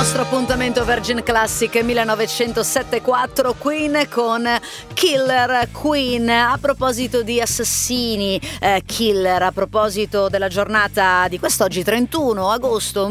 nostro appuntamento Virgin Classic 1974, Queen con Killer Queen. A proposito di assassini, killer, a proposito della giornata di quest'oggi 31 agosto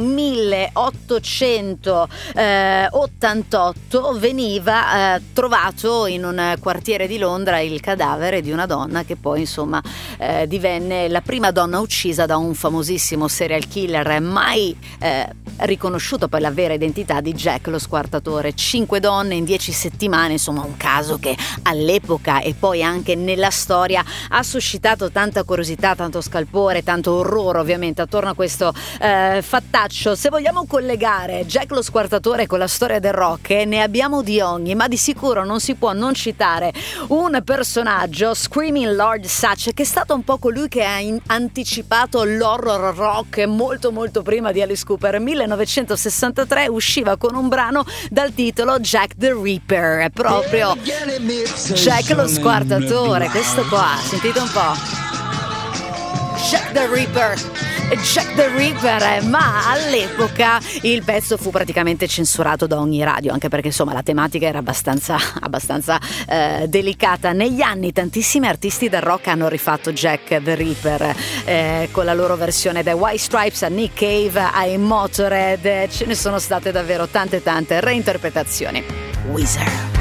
1888 veniva trovato in un quartiere di Londra il cadavere di una donna che poi insomma divenne la prima donna uccisa da un famosissimo serial killer mai riconosciuto per la vera identità di Jack lo Squartatore. 5 donne in 10 settimane, insomma un caso che all'epoca e poi anche nella storia ha suscitato tanta curiosità, tanto scalpore, tanto orrore ovviamente attorno a questo fattaccio. Se vogliamo collegare Jack lo Squartatore con la storia del rock, ne abbiamo di ogni, ma di sicuro non si può non citare un personaggio, Screaming Lord Sutch, che è stato un po' colui che ha anticipato l'horror rock molto molto prima di Alice Cooper. 1963 usciva con un brano dal titolo Jack the Ripper, proprio Jack lo Squartatore, questo qua, sentite un po', Jack the Ripper, Jack the Ripper, ma all'epoca il pezzo fu praticamente censurato da ogni radio, anche perché insomma la tematica era abbastanza delicata. Negli anni tantissimi artisti del rock hanno rifatto Jack the Ripper con la loro versione, dai White Stripes a Nick Cave ai Motorhead, ce ne sono state davvero tante reinterpretazioni. Weezer.